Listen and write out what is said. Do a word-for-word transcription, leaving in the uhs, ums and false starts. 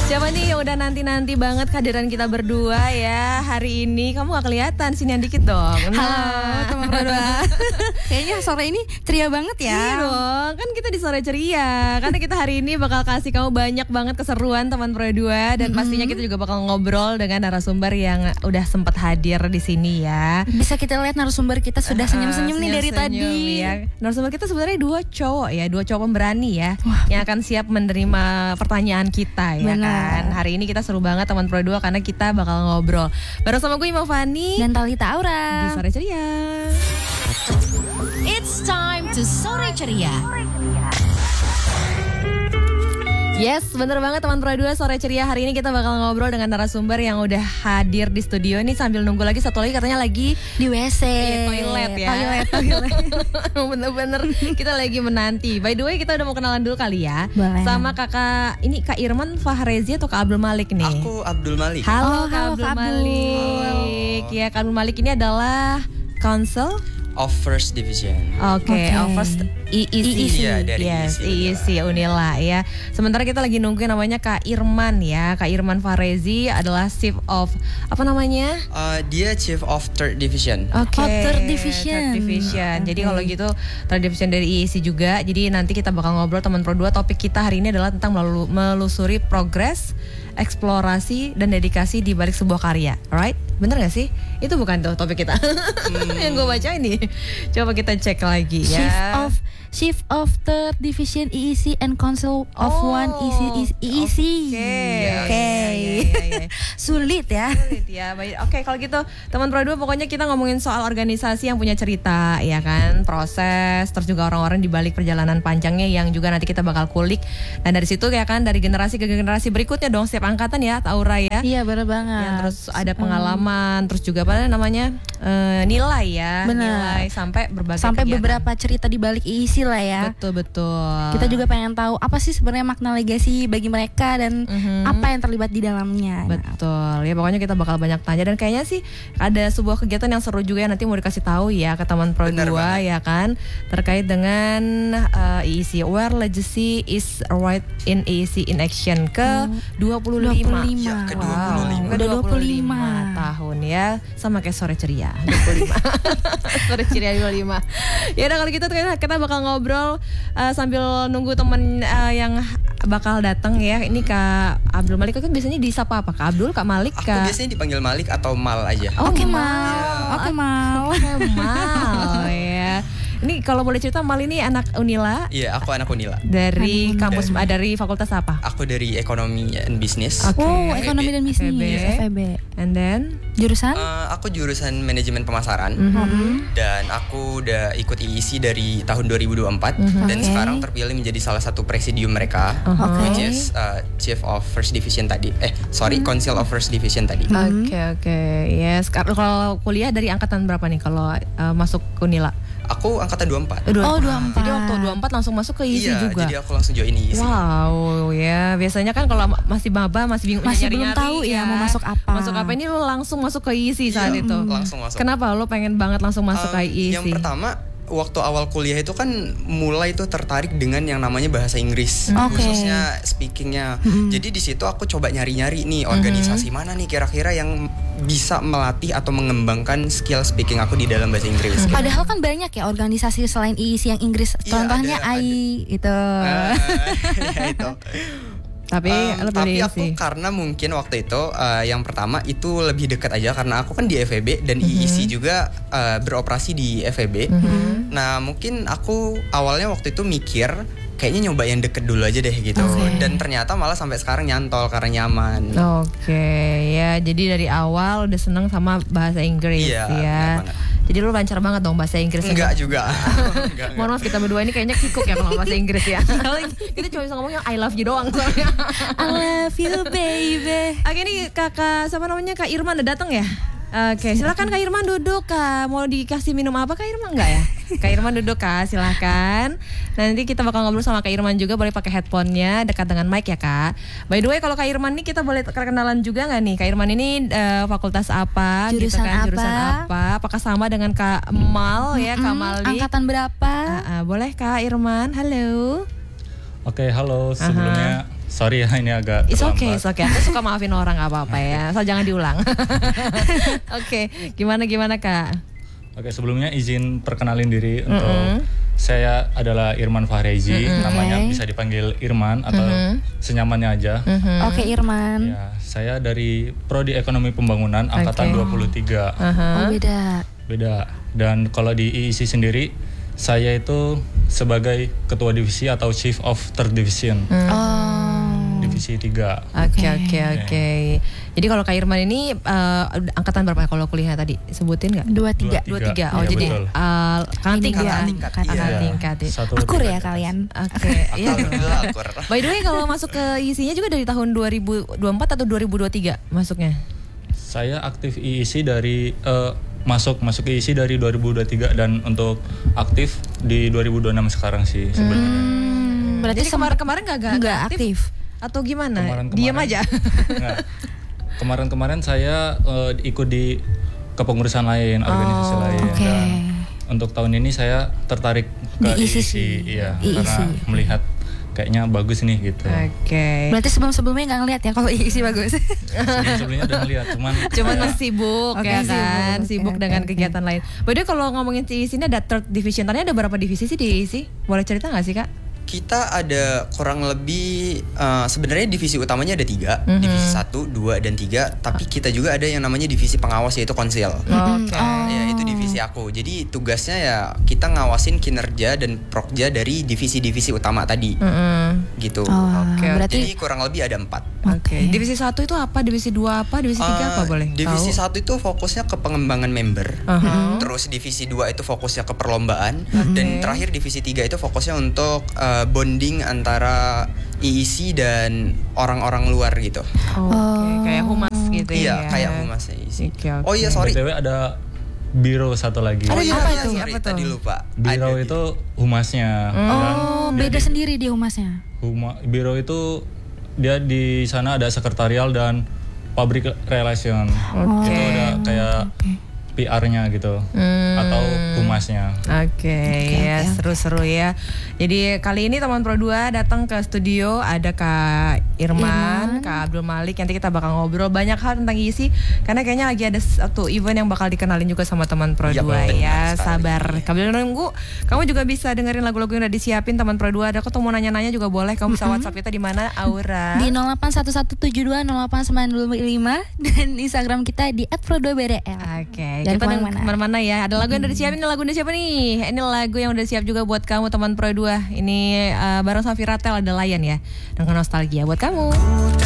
Siapa nih yang udah nanti-nanti banget kehadiran kita berdua ya hari ini? Kamu gak kelihatan, sinian dikit dong. Nah. Halo teman berdua. Kayaknya sore ini ceria banget ya. Iya dong, kan kita di sore ceria. Karena kita hari ini bakal kasih kamu banyak banget keseruan teman berdua. Dan mm-hmm. pastinya kita juga bakal ngobrol dengan narasumber yang udah sempat hadir di sini ya. Bisa kita lihat narasumber kita sudah senyum-senyum uh, nih dari tadi ya. Narasumber kita sebenarnya dua cowok ya, dua cowok pemberani ya. Wah. Yang akan siap menerima pertanyaan kita ya. Benar. Kan hari ini kita seru banget teman Pro dua karena kita bakal ngobrol bareng sama gue Ima Fani dan Talita Aura di Sore Ceria. It's time to Sore Ceria. Yes, bener banget teman Pro dua Sore Ceria. Hari ini kita bakal ngobrol dengan narasumber yang udah hadir di studio nih sambil nunggu lagi satu lagi katanya lagi di W C. Iya, toilet ya. Toilet, toilet. Bener-bener kita lagi menanti. By the way, kita udah mau kenalan dulu kali ya. Boleh. Sama kakak, ini Kak Irman Fahrezi atau Kak Abdul Malik nih? Aku Abdul Malik. Halo, oh, Kak halo, Abdul Kak Malik. Halo. Ya, Kak Abdul Malik ini adalah Council of First Division. Oke, okay, okay. of First I E C. Iya, dari yes, I E C, I E C Unila ya. Sementara kita lagi nungguin namanya Kak Irman ya. Kak Irman Fahrezi adalah Chief of apa namanya? Uh, dia Chief of Third Division. Oke. Okay. Oh, Third Division. Third Division. Okay. Jadi kalau gitu Third Division dari I E C juga. Jadi nanti kita bakal ngobrol teman Pro dua. Topik kita hari ini adalah tentang melusuri progres, eksplorasi dan dedikasi di balik sebuah karya. Alright? Bener gak sih? Itu bukan tuh topik kita hmm. yang gue baca ini. Coba kita cek lagi ya. Chief of Chief of Third Division I E C and Council of oh, One I E C. I E C. Oke. Okay. Okay. Sulit ya. Sulit ya. Oke, okay, kalau gitu teman Pro dua pokoknya kita ngomongin soal organisasi yang punya cerita ya kan, proses, terus juga orang-orang di balik perjalanan panjangnya yang juga nanti kita bakal kulik. Dan dari situ ya kan dari generasi ke generasi berikutnya dong setiap angkatan ya, Aura ya. Iya, benar banget. Yang terus ada pengalaman, hmm. terus juga apa namanya? Uh, nilai ya, bener. Nilai sampai berbagai sampai kegiatan. Beberapa cerita di balik I E C lah ya. Betul betul. Kita juga pengen tahu apa sih sebenarnya makna legasi bagi mereka dan mm-hmm. apa yang terlibat di dalamnya. Betul. Ya pokoknya kita bakal banyak tanya dan kayaknya sih ada sebuah kegiatan yang seru juga yang nanti mau dikasih tahu ya ke teman Pro dua ya kan terkait dengan uh, I E C Where Legacy is Right in I E C in Action ke dua puluh lima. Ya, ke dua puluh lima. Wow, ke dua puluh lima tahun ya sama kayak Sore Ceria dua puluh lima. Sore Ceria dua puluh lima. Ya udah kalau gitu kita bakal ngobrol uh, sambil nunggu temen uh, yang bakal datang ya. Ini Kak Abdul Malik kan biasanya disapa apa? Kak Abdul, Kak Malik, Kak? Aku biasanya dipanggil Malik atau Mal aja. Oh, Oke, okay, Mal. Mal. Oke, Mal. Oke, Mal ya. Ini kalau boleh cerita Mal ini anak Unila? Iya, aku anak Unila. Dari anak kampus dari, dari fakultas apa? Aku dari Ekonomi and Business. Okay. Oh, Ekonomi dan Bisnis. F E B. And then jurusan? Uh, aku jurusan Manajemen Pemasaran. Mm-hmm. Dan aku udah ikut I E C dari tahun dua ribu dua puluh empat mm-hmm. dan okay. sekarang terpilih menjadi salah satu presidium mereka, uh-huh. which is uh, Chief of First Division tadi. Eh, sorry, mm-hmm. Council of First Division tadi. Oke, mm-hmm. oke. Okay, okay. Yes, kalau kuliah dari angkatan berapa nih kalau uh, masuk Unila? Aku angkatan dua puluh empat. Oh, dua puluh empat. Jadi waktu dua puluh empat langsung masuk ke I E C iya, juga. Iya, jadi aku langsung join I E C. Wow, ya. Biasanya kan kalau masih maba, masih bingung masih nyari-nyari belum tahu ya mau masuk apa. Masuk apa ini lo langsung masuk ke I E C saat iya, itu. Langsung masuk. Kenapa lo pengen banget langsung masuk um, ke I E C? Yang pertama waktu awal kuliah itu kan mulai tuh tertarik dengan yang namanya bahasa Inggris, okay. khususnya speakingnya. Mm-hmm. Jadi di situ aku coba nyari-nyari nih organisasi mm-hmm. mana nih kira-kira yang bisa melatih atau mengembangkan skill speaking aku di dalam bahasa Inggris. Mm-hmm. Padahal kan banyak ya organisasi selain I E C yang Inggris. Contohnya ya, A I itu. Uh, ya itu. Tapi um, tapi aku sih. karena mungkin waktu itu uh, yang pertama itu lebih dekat aja karena aku kan di F E B dan mm-hmm. I E C juga uh, beroperasi di F E B. Mm-hmm. Nah mungkin aku awalnya waktu itu mikir kayaknya nyoba yang deket dulu aja deh gitu. Okay. Dan ternyata malah sampai sekarang nyantol karena nyaman. Oke, okay, ya. Jadi dari awal udah seneng sama bahasa Inggris iya, ya. Jadi lu lancar banget dong bahasa Inggris. Enggak juga. Enggak, mohon maaf kita berdua ini kayaknya kikuk ya kalau bahasa Inggris ya. Kita cuma bisa ngomong yang I love you doang soalnya. I love you baby. Oke, ini kakak siapa namanya Kak Irman udah datang ya? Oke, silakan Kak Irman duduk Kak. Mau dikasih minum apa Kak Irman enggak ya? Kak Irman duduk Kak, silakan. Nanti kita bakal ngobrol sama Kak Irman juga, boleh pakai headphone-nya dekat dengan mic ya Kak. By the way kalau Kak Irman nih kita boleh kenalan juga nggak nih? Kak Irman ini uh, fakultas apa? Jurusan gitu kan? apa? Jurusan apa? Apakah sama dengan Kak Mal ya, mm-hmm. Kak Maldi? Angkatan berapa? Uh, uh, boleh Kak Irman, halo. Oke, halo. Sebelumnya uh-huh. sorry ya ini agak It's terlambat. okay, it's okay. Aku suka maafin orang nggak apa-apa ya. Asal jangan diulang. Oke, gimana gimana Kak? Oke, sebelumnya izin perkenalin diri untuk Mm-mm. saya adalah Irman Fahrezi, Mm-mm. namanya Oke. bisa dipanggil Irman atau Mm-mm. senyamannya aja. Mhm. Oke Irman. Ya, saya dari Prodi Ekonomi Pembangunan angkatan Oke. dua puluh tiga. Aha. Oh beda. Beda. Dan kalau di I I S I sendiri, saya itu sebagai ketua divisi atau Chief of Third Division, Oh. divisi tiga. Oke Oke. oke oke. Jadi kalau Kak Irman ini eh, angkatan berapa ya kalau kuliah tadi? Sebutin nggak? Dua tiga. Dua tiga. Oh Iya, jadi betul. eh, kakak tingkat. Kakak tingkat, Kakak iya. tingkat. ya. Satu Akur tingkat ya atas. kalian. Oke. Iya. Alhamdulillah akur. By the way kalau masuk ke isinya juga dari tahun dua ribu dua puluh empat atau dua ribu dua puluh tiga masuknya? Saya aktif I I S I dari eh, masuk masuk I I S I dari dua ribu dua puluh tiga dan untuk aktif di dua ribu dua puluh enam sekarang sih sebenarnya. Hmm, berarti Jadi kemarin-kemarin nggak nggak nggak aktif. atau gimana? Kemarin-kemarin- Diam aja. Nggak. Kemarin-kemarin saya eh, ikut di kepengurusan lain, organisasi Oh, lain. oke. Dan untuk tahun ini saya tertarik ke Di I I S I, I I S I. iya, I I S I. karena melihat kayaknya bagus nih gitu. Oke. Berarti sebelum-sebelumnya nggak ngeliat ya kalau isi bagus. Sebelum-sebelumnya udah ngeliat, cuman Cuman kayak- masih sibuk Oke, ya sibuk. kan, Oke, sibuk oke, dengan oke. kegiatan lain. By the way kalau ngomongin di sini ada third division, tadinya ada berapa divisi sih di I I S I? Boleh cerita nggak sih Kak? Kita ada kurang lebih uh, sebenarnya divisi utamanya ada tiga, Mhm. divisi satu, dua dan tiga. Tapi kita juga ada yang namanya divisi pengawas yaitu konsil. Oke. Ya itu divisi aku. Jadi tugasnya ya kita ngawasin kinerja dan prokja dari divisi-divisi utama tadi, Mm-mm. gitu. Oh, Oke, berarti Jadi kurang lebih ada empat. Oke. Divisi satu itu apa? Divisi dua apa? Divisi tiga apa Uh, boleh? Divisi tahu? satu itu fokusnya ke pengembangan member. Aha. Terus divisi dua itu fokusnya ke perlombaan. Dan terakhir divisi tiga itu fokusnya untuk uh, bonding antara I I S I dan orang-orang luar gitu. Oke, kayak humas gitu Iya, ya. kayak humasnya I I S I. Oke, oke. Oh iya, sorry. B T W ada biro satu lagi. Ada Oh iya, apa iya, itu? sorry, Apa tuh? tadi lupa. Biro Ada itu humasnya. Dan oh dia beda di- sendiri dia humasnya. huma- biro itu dia di sana ada sekretarial dan public relation. Oke. Itu ada kayak P R-nya gitu Hmm. atau humasnya. Oke, ya oke, seru-seru ya. Jadi kali ini teman Pro dua datang ke studio, ada Kak Irman, Irman. Kak Abdul Malik. Nanti kita bakal ngobrol banyak hal tentang I I S I karena kayaknya lagi ada satu event yang bakal dikenalin juga sama teman Pro Iya, dua benar ya. sekali. Sabar. Sambil nunggu, kamu juga bisa dengerin lagu-lagu yang udah disiapin teman Pro dua. Ada kok mau nanya-nanya juga boleh. Kamu bisa WhatsApp kita di mana? Aura. Di nol delapan satu satu tujuh dua nol delapan sembilan dua lima dan Instagram kita di et pro dua b d l. Oke, Jangan kita deng- kemana-mana. kemana-mana ya. Ada lagu yang udah disiapin, ini lagu udah siapa nih? Ini lagu yang udah siap juga buat kamu teman Pro dua. Ini uh, bareng sama Viratel ada Layan ya. Dengan nostalgia buat kamu.